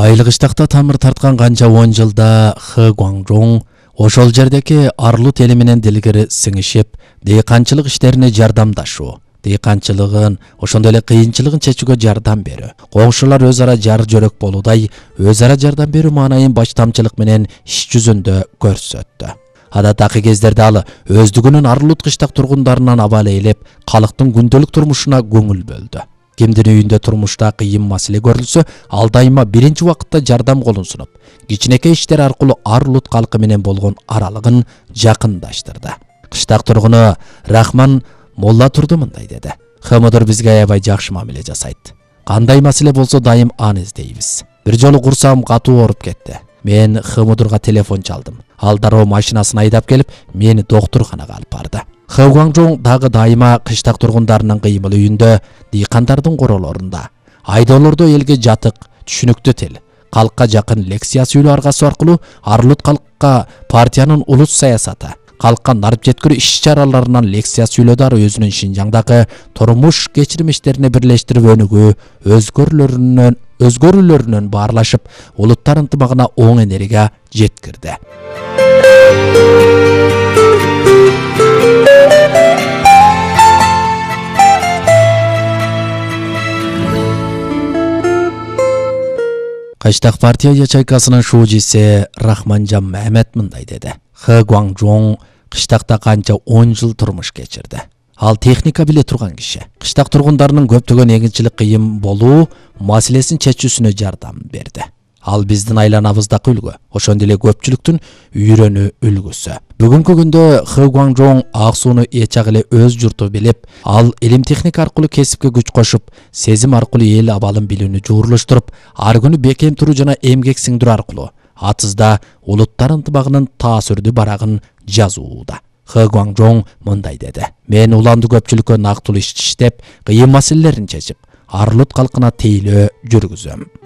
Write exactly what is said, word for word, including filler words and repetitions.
Айлыгыштакта тамыр тарткан канча он жылда Хэ Гуанчжоң ошол жердеги арлут эли менен дилгери сиңишип, дыйканчылык иштерине жардамдашуу, дыйканчылыгын, ошондой эле кыйынчылыгын чечүүгө жардам берүү, коңшулар өз ара жар жөрөк болуудай өз ара жардам берүү маанайын баштамчылык менен иш жүзүндө көрсөттү. Адаттагы кездерде ал өздүгүнүн арлут кыштак тургундарынан абал ээлеп, калктын күндөлүк турмушуна көңүл бөлдү. Кимдин үйүндө турмушта кыйын маселе көрүлсө, ал дайыма биринчи убакытта жардам колун сунуп, кичинекей иштер аркылуу арлут калкы менен болгон аралыгын жакындаштырды. Кыштак тургуну Рахман Молла Турду мындай деди: "Хымыдыр бизге аябай жакшы мамиле жасайт. Кандай маселе болсо дайым аны издейбиз. Бир жолу курсам катуу ооруп кетти. Мен Хымыдырга телефон чалдым. Ал дароо машинасын айдап келип, мени доктурканага алып барды." Хэ Гуанчжоң дагы дайыма кыштак тургундарынын кыймыл үйүндө, дыйкандардын королорунда, айдоолордо элге жатык, түшүнүктүү тил, калкка жакын лекция сүйлөө аргасы аркылуу арлут калкка партиянын улус саясаты, калкка нарып жеткирүү иш-чараларынан лекция сүйлөдү. Ары өзүнүн Шинжаңдагы турмуш кечирмиштерине бирлештирип өнүгүү, өзгөрүүлөрүнөн өзгөрүүлөрүнөн баарлашып, улуттар ынтымагына оң энергия жеткирди. Кыштак партия ячейкасынын шуужиси Рахманжан Мехмет мындай деди: "Хэ Гуанчжоң кыштакта канча он жыл турмуш кечирди. Ал техника биле турган киши. Кыштак тургундарынын көптөгөн эгинчилик кыйын болуу маселесин чечүүсүнө жардам берди. Ал биздин айланабыздагы үлгү, ошондой эле көпчүлүктүн үйрөнүү үлгүсү. Бүгүнкү күндө Хэ Гуанчжоң ак сууну эчак эле өз журту билип, ал илим техника аркылуу кесипке күч кошуп, сезим аркылуу эл абалын билүүнү жуурлуштуруп, ар күнү бекем туруу жана эмгек сиңдирүү аркылуу атызда улуттар ынтымагынын таасирдүү барагын жазууда. Хэ Гуанчжоң мындай деди: "Мен уланды көпчүлүккө нактылуу иш иштеп, кыйын маселелерин чечип, арлут калкына тейлөө жүргүзөм.